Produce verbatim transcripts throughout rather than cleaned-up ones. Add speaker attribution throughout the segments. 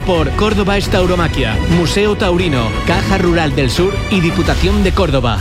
Speaker 1: por Córdoba es Tauromaquia, Museo Taurino, Caja Rural del Sur y Diputación de Córdoba.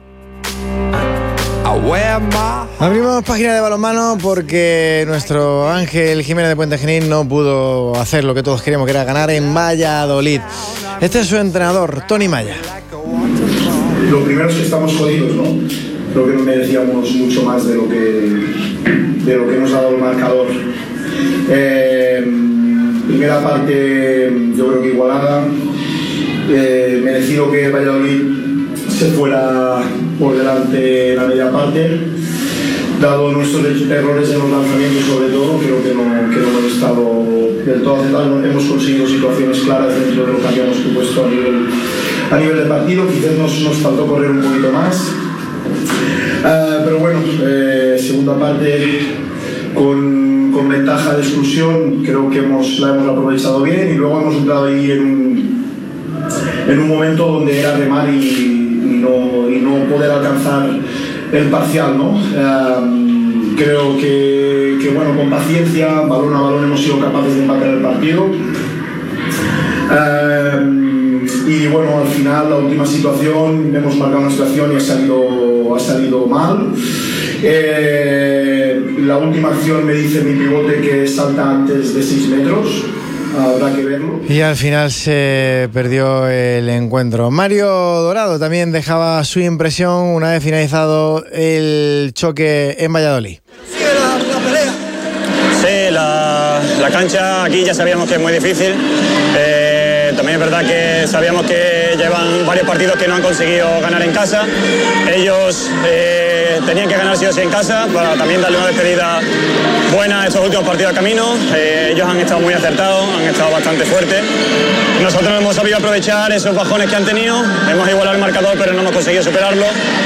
Speaker 2: Abrimos página de balonmano porque nuestro Ángel Jiménez de Puente Genil no pudo hacer lo que todos queríamos, que era ganar en Valladolid. Este es su entrenador, Tony Maya.
Speaker 3: Lo primero es que estamos jodidos, ¿no? Creo que no merecíamos mucho más de lo que, de lo que nos ha dado el marcador. Eh, primera parte, yo creo que igualada. Eh, merecido que Valladolid se fuera por delante en la media parte. Dado nuestros errores en los lanzamientos, sobre todo, creo que no, que no hemos estado del todo acertados. Hemos conseguido situaciones claras dentro de lo que habíamos propuesto a nivel, a nivel de partido. Quizás nos, nos faltó correr un poquito más. Uh, pero bueno, eh, segunda parte con, con ventaja de exclusión, creo que hemos, la hemos aprovechado bien y luego hemos entrado ahí en un, en un momento donde era remar y, y, no, y no poder alcanzar el parcial, ¿no? Uh, creo que, que bueno, con paciencia, balón a balón hemos sido capaces de empatar el partido. Uh, y bueno, al final la última situación, hemos marcado una situación y ha salido, ha salido mal. Eh, la última acción me dice mi pivote que salta antes de seis metros. Habrá que verlo.
Speaker 2: Y al final se perdió el encuentro. Mario Dorado también dejaba su impresión una vez finalizado el choque en Valladolid.
Speaker 4: Sigue la, la pelea.
Speaker 5: Sí, la, la cancha aquí ya sabíamos que es muy difícil. Eh, también es verdad que sabíamos que llevan varios partidos que no han conseguido ganar en casa. Ellos eh, tenían que ganar sí o sí en casa para también darle una despedida buena a estos últimos partidos de camino. Eh, ellos han estado muy acertados, han estado bastante fuertes. Nosotros hemos sabido aprovechar esos bajones que han tenido. Hemos igualado el marcador, pero no hemos conseguido superarlo.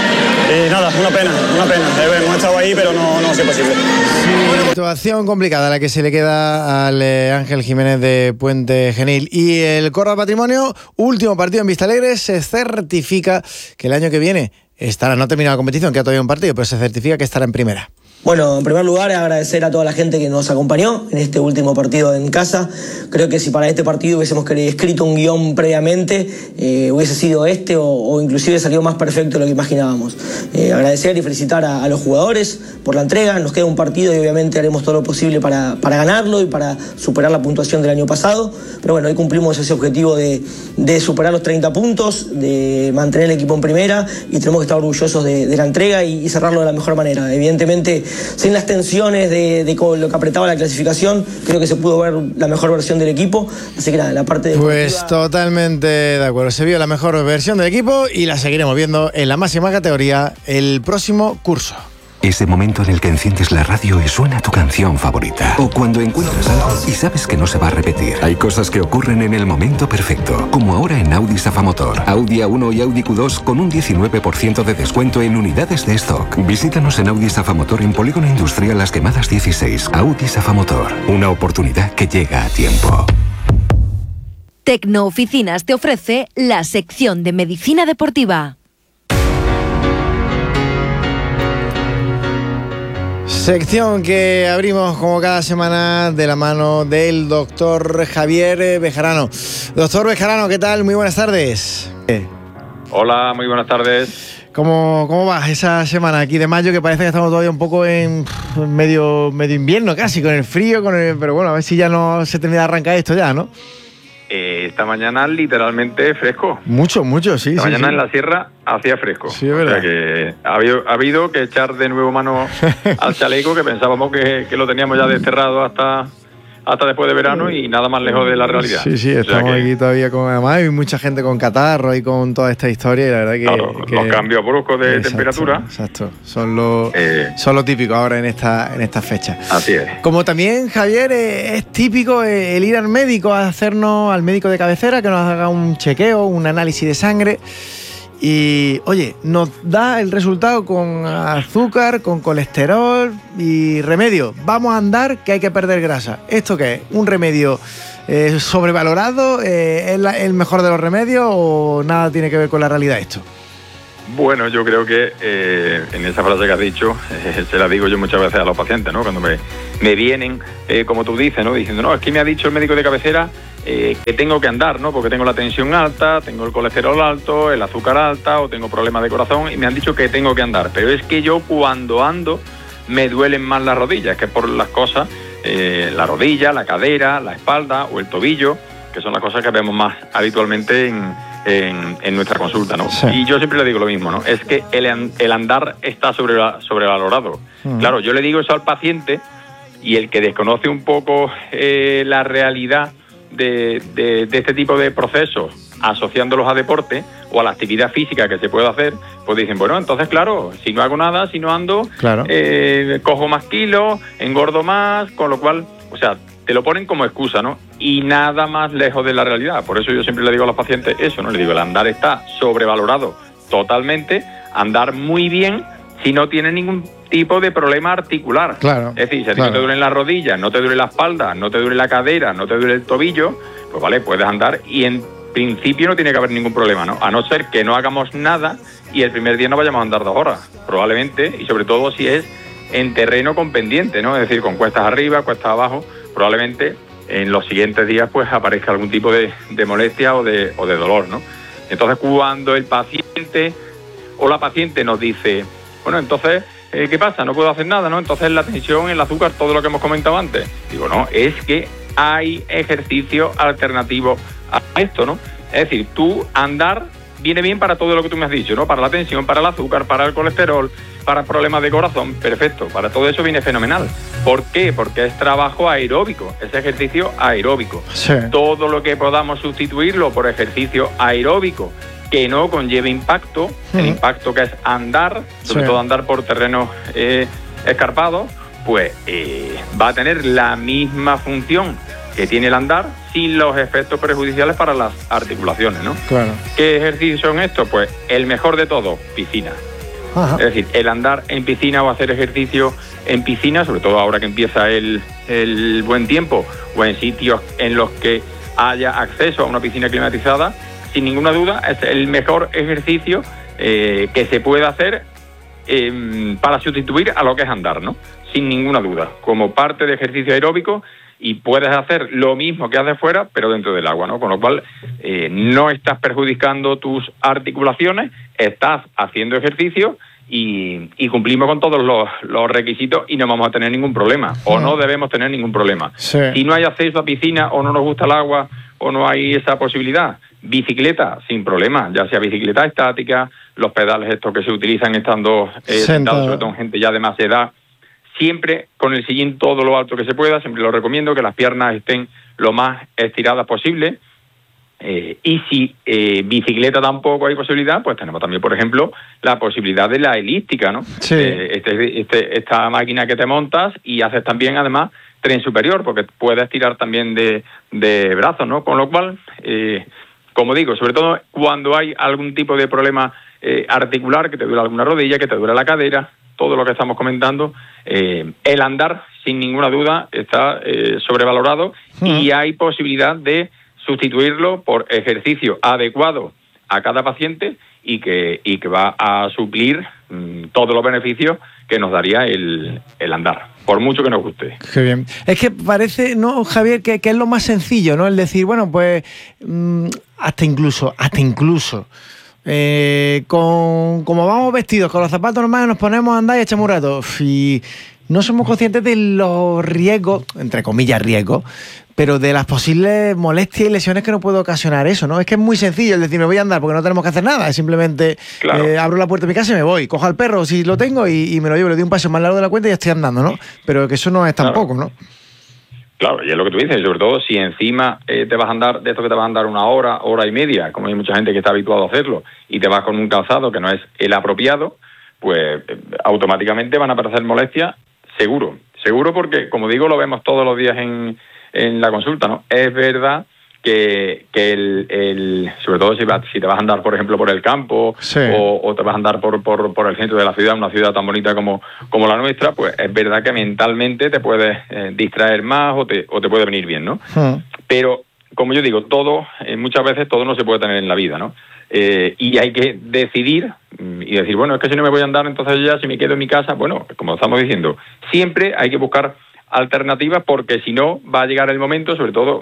Speaker 5: Y nada, una pena, una pena. Eh, hemos estado ahí, pero no, no ha sido posible.
Speaker 2: Sí, situación complicada la que se le queda al eh, Ángel Jiménez de Puente Genil. Y el Córdoba Patrimonio, último partido en Vistalegre, se certifica que el año que viene estará, no ha terminado la competición, queda todavía un partido, pero se certifica que estará en primera.
Speaker 6: Bueno, en primer lugar, agradecer a toda la gente que nos acompañó en este último partido en casa. Creo que si para este partido hubiésemos escrito un guión previamente, eh, hubiese sido este o, o inclusive salió más perfecto de lo que imaginábamos. Eh, agradecer y felicitar a, a los jugadores por la entrega. Nos queda un partido y obviamente haremos todo lo posible para, para ganarlo y para superar la puntuación del año pasado. Pero bueno, hoy cumplimos ese objetivo de, de superar los treinta puntos, de mantener el equipo en primera y tenemos que estar orgullosos de, de la entrega y, y cerrarlo de la mejor manera. Evidentemente, sin las tensiones de, de lo que apretaba la clasificación, creo que se pudo ver la mejor versión del equipo, así que nada, la parte de...
Speaker 2: Pues totalmente de acuerdo, se vio la mejor versión del equipo y la seguiremos viendo en la máxima categoría el próximo curso.
Speaker 7: Ese momento en el que enciendes la radio y suena tu canción favorita. O cuando encuentras algo y sabes que no se va a repetir. Hay cosas que ocurren en el momento perfecto. Como ahora en Audi Safamotor. Audi A uno y Audi Q dos con un diecinueve por ciento de descuento en unidades de stock. Visítanos en Audi Safamotor en Polígono Industrial Las Quemadas dieciséis. Audi Safamotor. Una oportunidad que llega a tiempo.
Speaker 8: Tecnooficinas te ofrece la sección de medicina deportiva.
Speaker 2: Sección que abrimos como cada semana de la mano del doctor Javier Bejarano. Doctor Bejarano, ¿qué tal? Muy buenas tardes.
Speaker 9: Hola, muy buenas tardes.
Speaker 2: ¿Cómo, cómo va esa semana aquí de mayo? Que parece que estamos todavía un poco en medio, medio invierno casi, con el frío, con el, pero bueno, a ver si ya no se termina de arrancar esto ya, ¿no?
Speaker 9: Eh, esta mañana literalmente fresco.
Speaker 2: Mucho, mucho, sí.
Speaker 9: Esta
Speaker 2: sí,
Speaker 9: mañana
Speaker 2: sí.
Speaker 9: en la sierra hacía fresco.
Speaker 2: Sí, es verdad.
Speaker 9: O sea que ha habido, ha habido que echar de nuevo mano al chaleco, que pensábamos que, que lo teníamos ya desterrado hasta, hasta después de verano y nada más lejos de la realidad.
Speaker 2: Sí, sí, estamos
Speaker 9: o sea que,
Speaker 2: aquí todavía con... Además hay mucha gente con catarro y con toda esta historia y la verdad que...
Speaker 9: Claro,
Speaker 2: que
Speaker 9: los cambios bruscos de
Speaker 2: exacto,
Speaker 9: temperatura.
Speaker 2: Exacto, son lo,
Speaker 9: eh,
Speaker 2: son lo típico ahora en esta, en esta fecha.
Speaker 9: Así es.
Speaker 2: Como también, Javier, eh, es típico el ir al médico, a hacernos al médico de cabecera, que nos haga un chequeo, un análisis de sangre. Y, oye, nos da el resultado con azúcar, con colesterol y remedio. Vamos a andar, que hay que perder grasa. ¿Esto qué es? ¿Un remedio eh, sobrevalorado? Eh, ¿Es la, el mejor de los remedios o nada tiene que ver con la realidad esto?
Speaker 9: Bueno, yo creo que eh, en esa frase que has dicho, eh, se la digo yo muchas veces a los pacientes, ¿no? Cuando me, me vienen, eh, como tú dices, ¿no? Diciendo, no, es que me ha dicho el médico de cabecera eh, que tengo que andar, ¿no? Porque tengo la tensión alta, tengo el colesterol alto, el azúcar alta o tengo problemas de corazón y me han dicho que tengo que andar. Pero es que yo cuando ando me duelen más las rodillas, que por las cosas, eh, la rodilla, la cadera, la espalda o el tobillo, que son las cosas que vemos más habitualmente en, en, en nuestra consulta, ¿no? Sí. Y yo siempre le digo lo mismo, ¿no? Es que el, el andar está sobre, sobrevalorado. Mm. Claro, yo le digo eso al paciente y el que desconoce un poco eh, la realidad de, de, de este tipo de procesos, asociándolos a deporte o a la actividad física que se puede hacer, pues dicen, bueno, entonces claro, si no hago nada, si no ando, claro. eh, cojo más kilos, engordo más, con lo cual, o sea, te lo ponen como excusa, ¿no? Y nada más lejos de la realidad. Por eso yo siempre le digo a los pacientes eso, ¿no? Le digo, el andar está sobrevalorado totalmente, andar muy bien si no tiene ningún tipo de problema articular. Claro, es decir, si a ti claro. no te duelen las rodillas, no te duele la espalda, no te duele la cadera, no te duele el tobillo, pues vale, puedes andar y en principio no tiene que haber ningún problema, ¿no? A no ser que no hagamos nada y el primer día no vayamos a andar dos horas, probablemente, y sobre todo si es en terreno con pendiente, ¿no? Es decir, con cuestas arriba, cuestas abajo, probablemente en los siguientes días pues aparezca algún tipo de, de molestia o de, o de dolor, ¿no? Entonces cuando el paciente o la paciente nos dice, bueno, entonces, eh, ¿qué pasa? No puedo hacer nada, ¿no? Entonces la tensión, el azúcar, todo lo que hemos comentado antes. Digo, no, es que hay ejercicio alternativo a esto, ¿no? Es decir, tú andar viene bien para todo lo que tú me has dicho, ¿no? Para la tensión, para el azúcar, para el colesterol, para problemas de corazón, perfecto, para todo eso viene fenomenal. ¿Por qué? Porque es trabajo aeróbico, es ejercicio aeróbico. Sí. Todo lo que podamos sustituirlo por ejercicio aeróbico que no conlleve impacto, uh-huh. el impacto que es andar, sobre sí. todo andar por terrenos eh, escarpados, pues eh, va a tener la misma función que tiene el andar sin los efectos perjudiciales para las articulaciones, ¿no? Claro. ¿Qué ejercicios son estos? Pues el mejor de todo, piscina. Ajá. Es decir, el andar en piscina o hacer ejercicio en piscina, sobre todo ahora que empieza el, el buen tiempo, o en sitios en los que haya acceso a una piscina climatizada, sin ninguna duda es el mejor ejercicio eh, que se puede hacer eh, para sustituir a lo que es andar, ¿no? Sin ninguna duda, como parte de ejercicio aeróbico, y puedes hacer lo mismo que haces fuera, pero dentro del agua, ¿no? Con lo cual eh, no estás perjudicando tus articulaciones, estás haciendo ejercicio y, y cumplimos con todos los, los requisitos y no vamos a tener ningún problema, o no debemos tener ningún problema. Sí. Si no hay acceso a piscina o no nos gusta el agua o no hay esa posibilidad, bicicleta, sin problema, ya sea bicicleta estática, los pedales estos que se utilizan estando eh, sentados, sobre todo en gente ya de más edad, siempre con el sillín todo lo alto que se pueda, siempre lo recomiendo, que las piernas estén lo más estiradas posible. Eh, y si eh, bicicleta tampoco hay posibilidad, pues tenemos también, por ejemplo, la posibilidad de la elíptica, ¿no? Sí. Eh, este, este, esta máquina que te montas y haces también, además, tren superior, porque puedes tirar también de, de brazos, ¿no? Con lo cual, eh, como digo, sobre todo cuando hay algún tipo de problema eh, articular, que te duele alguna rodilla, que te duele la cadera, todo lo que estamos comentando, eh, el andar, sin ninguna duda, está eh, sobrevalorado uh-huh. y hay posibilidad de sustituirlo por ejercicio adecuado a cada paciente y que, y que va a suplir mmm, todos los beneficios que nos daría el, el andar, por mucho que nos guste.
Speaker 2: Qué bien. Es que parece, ¿no, Javier, que, que es lo más sencillo, ¿no? El decir, bueno, pues mmm, hasta incluso, hasta incluso... Eh, con como vamos vestidos, con los zapatos normales nos ponemos a andar y echamos un rato y no somos conscientes de los riesgos, entre comillas riesgos, pero de las posibles molestias y lesiones que nos puede ocasionar eso, ¿no? Es que es muy sencillo el decir me voy a andar porque no tenemos que hacer nada, es simplemente claro. eh, abro la puerta de mi casa y me voy, cojo al perro si lo tengo y, y me lo llevo, le doy un paseo más largo de la cuenta y ya estoy andando, ¿no? Pero que eso no es tampoco, claro. ¿no?
Speaker 9: Claro, y es lo que tú dices, sobre todo si encima eh, te vas a andar, de esto que te vas a andar una hora, hora y media, como hay mucha gente que está habituado a hacerlo, y te vas con un calzado que no es el apropiado, pues eh, automáticamente van a aparecer molestias, seguro, seguro porque, como digo, lo vemos todos los días en, en la consulta, ¿no? Es verdad que, que el, el, sobre todo si, va, si te vas a andar, por ejemplo, por el campo sí. o, o te vas a andar por, por, por el centro de la ciudad, una ciudad tan bonita como, como la nuestra, pues es verdad que mentalmente te puedes eh, distraer más o te, o te puede venir bien, ¿no? Uh-huh. Pero, como yo digo, todo, eh, muchas veces todo no se puede tener en la vida, ¿no? Eh, y hay que decidir y decir, bueno, es que si no me voy a andar, entonces ya si me quedo en mi casa, bueno, como estamos diciendo, siempre hay que buscar alternativas porque si no va a llegar el momento, sobre todo...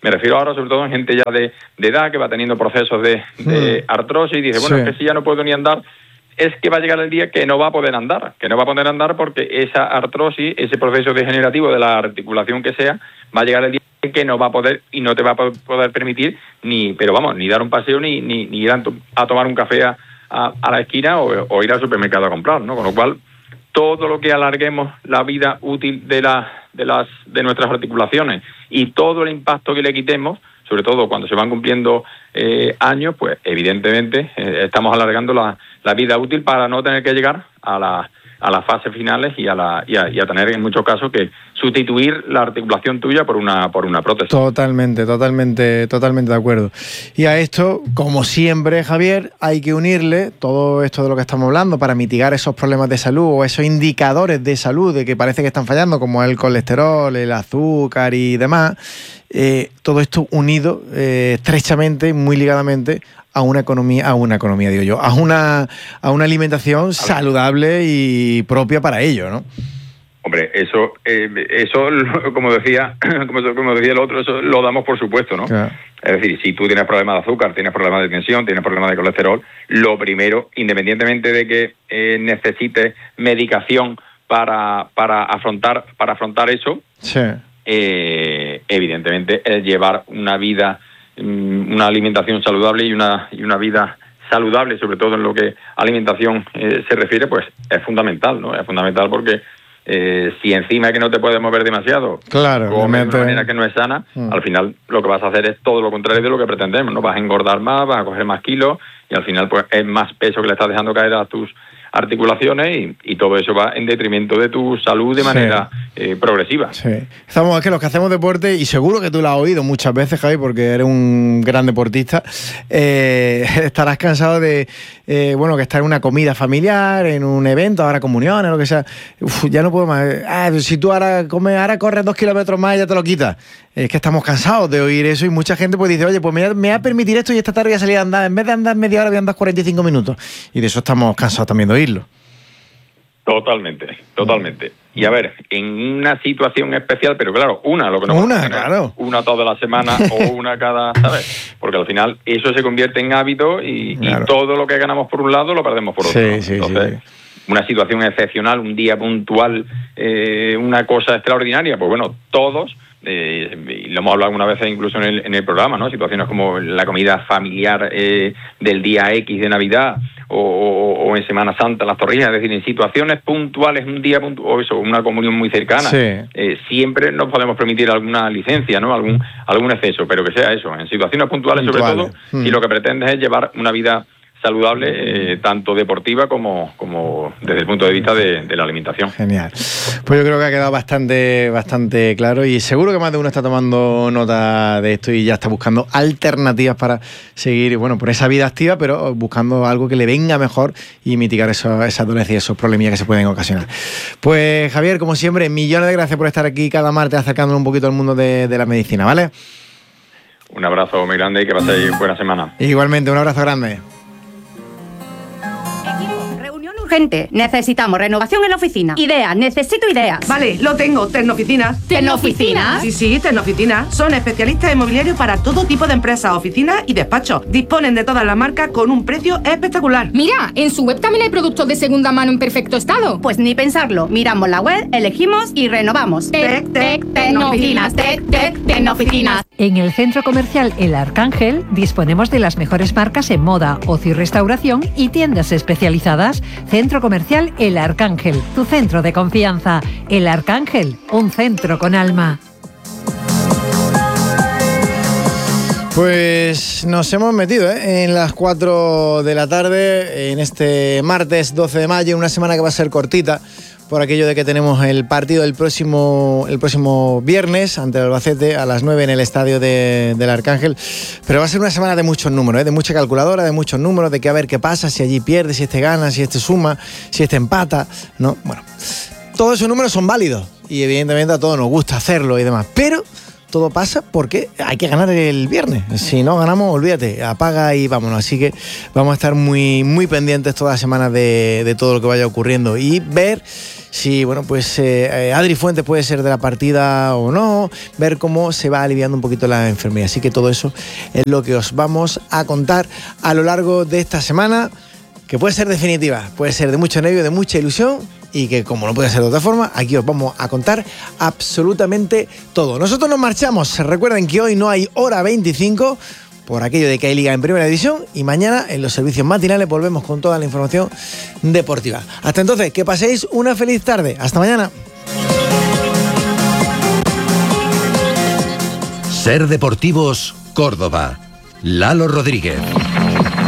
Speaker 9: Me refiero ahora sobre todo a gente ya de, de edad que va teniendo procesos de, de mm. artrosis y dice, bueno, sí. es que si ya no puedo ni andar, es que va a llegar el día que no va a poder andar, que no va a poder andar porque esa artrosis, ese proceso degenerativo de la articulación que sea, va a llegar el día que no va a poder y no te va a poder permitir ni, pero vamos, ni dar un paseo ni, ni, ni ir a, a tomar un café a, a, a la esquina o, o ir al supermercado a comprar, ¿no? Con lo cual, todo lo que alarguemos la vida útil de la, de las de nuestras articulaciones y todo el impacto que le quitemos, sobre todo cuando se van cumpliendo eh, años, pues evidentemente eh, estamos alargando la, la vida útil para no tener que llegar a, la, a las fases finales y a, la, y, a, y a tener en muchos casos que sustituir la articulación tuya por una por una prótesis.
Speaker 2: Totalmente, totalmente, totalmente de acuerdo. Y a esto, como siempre, Javier, hay que unirle todo esto de lo que estamos hablando para mitigar esos problemas de salud o esos indicadores de salud de que parece que están fallando, como el colesterol, el azúcar y demás. Eh, todo esto unido eh, estrechamente, muy ligadamente a una economía, a una economía, digo yo, a una, a una alimentación saludable y propia para ello, ¿no?
Speaker 9: Hombre, eso, eh, eso como decía, como, como decía el otro, eso lo damos por supuesto, ¿no? Claro. Es decir, si tú tienes problemas de azúcar, tienes problemas de tensión, tienes problemas de colesterol, lo primero, independientemente de que eh, necesites medicación para, para afrontar, para afrontar eso, sí. eh, evidentemente es llevar una vida, una alimentación saludable y una y una vida saludable, sobre todo en lo que alimentación eh, se refiere, pues es fundamental, ¿no? Es fundamental porque Eh, si encima que no te puedes mover demasiado,
Speaker 2: claro,
Speaker 9: comes de una manera que no es sana, mm. al final lo que vas a hacer es todo lo contrario de lo que pretendemos, ¿no? Vas a engordar más, vas a coger más kilos y al final pues es más peso que le estás dejando caer a tus articulaciones y, y todo eso va en detrimento de tu salud de manera sí. eh, progresiva.
Speaker 2: Sí. Estamos, es que los que hacemos deporte, y seguro que tú lo has oído muchas veces, Javi, porque eres un gran deportista, eh, estarás cansado de, eh, bueno, que estar en una comida familiar, en un evento, ahora comuniones, lo que sea. Uf, ya no puedo más. Ah, si tú ahora comes, ahora corres dos kilómetros más y ya te lo quitas. Es que estamos cansados de oír eso y mucha gente pues dice, oye, pues me, me va a permitir esto y esta tarde voy a salir a andar. En vez de andar media hora voy a andar cuarenta y cinco minutos. Y de eso estamos cansados también de oírlo.
Speaker 9: Totalmente, totalmente. Y a ver, en una situación especial, pero claro, una, lo que no
Speaker 2: una, claro.
Speaker 9: una toda la semana o una cada, ¿sabes? Porque al final eso se convierte en hábito y, claro. y todo lo que ganamos por un lado lo perdemos por otro.
Speaker 2: Sí, sí,
Speaker 9: Entonces, sí. una situación excepcional, un día puntual, eh, una cosa extraordinaria, pues bueno, todos, eh, y lo hemos hablado algunas veces incluso en el, en el programa, ¿no? Situaciones como la comida familiar eh, del día X de Navidad o, o, o en Semana Santa, las torrijas, es decir, en situaciones puntuales, un día puntual, o eso, una comunión muy cercana, sí. eh, siempre nos podemos permitir alguna licencia, ¿no? Algún, algún exceso, pero que sea eso, en situaciones puntuales, puntuales. sobre todo, mm. si lo que pretendes es llevar una vida saludable, eh, tanto deportiva como, como desde el punto de vista de, de la alimentación.
Speaker 2: Genial. Pues yo creo que ha quedado bastante, bastante claro y seguro que más de uno está tomando nota de esto y ya está buscando alternativas para seguir, bueno, por esa vida activa, pero buscando algo que le venga mejor y mitigar eso, esas dolencias y esos problemillas que se pueden ocasionar. Pues Javier, como siempre, millones de gracias por estar aquí cada martes acercándonos un poquito al mundo de, de la medicina, ¿vale?
Speaker 9: Un abrazo muy grande y que paséis buena semana.
Speaker 2: Igualmente, un abrazo grande.
Speaker 4: Urgente. Necesitamos renovación en la oficina. Ideas, necesito ideas.
Speaker 10: Vale, lo tengo. Tecnooficinas.
Speaker 4: ¿Tecnooficinas?
Speaker 10: Sí, sí, Tecnooficinas. Son especialistas inmobiliarios para todo tipo de empresas, oficinas y despachos. Disponen de todas las marcas con un precio espectacular.
Speaker 4: Mira, en su web también hay productos de segunda mano en perfecto estado. Pues ni pensarlo. Miramos la web, elegimos y renovamos. Tec, tec, Tecnooficinas. Tec, tec, Tecnooficinas.
Speaker 11: En el centro comercial El Arcángel disponemos de las mejores marcas en moda, ocio y restauración y tiendas especializadas. Centro Comercial El Arcángel, tu centro de confianza. El Arcángel, un centro con alma.
Speaker 2: Pues nos hemos metido ¿eh? en las cuatro de la tarde, en este martes doce de mayo, una semana que va a ser cortita, por aquello de que tenemos el partido el próximo, el próximo viernes ante el Albacete a las nueve en el estadio de, del Arcángel. Pero va a ser una semana de muchos números, ¿eh? de mucha calculadora, de muchos números, de que a ver qué pasa, si allí pierde, si este gana, si este suma, si este empata, ¿no? Bueno, todos esos números son válidos y evidentemente a todos nos gusta hacerlo y demás, pero todo pasa porque hay que ganar el viernes. Si no ganamos, olvídate, apaga y vámonos. Así que vamos a estar muy, muy pendientes todas las semanas de, de todo lo que vaya ocurriendo y ver si bueno, pues eh, Adri Fuentes puede ser de la partida o no, ver cómo se va aliviando un poquito la enfermedad. Así que todo eso es lo que os vamos a contar a lo largo de esta semana, que puede ser definitiva, puede ser de mucho nervio, de mucha ilusión, y que como no puede ser de otra forma, aquí os vamos a contar absolutamente todo. Nosotros nos marchamos. Recuerden que hoy no hay hora veinticinco por aquello de que hay liga en primera división, y mañana en los servicios matinales volvemos con toda la información deportiva. Hasta entonces, que paséis una feliz tarde. Hasta mañana.
Speaker 12: Ser Deportivos Córdoba. Lalo Rodríguez.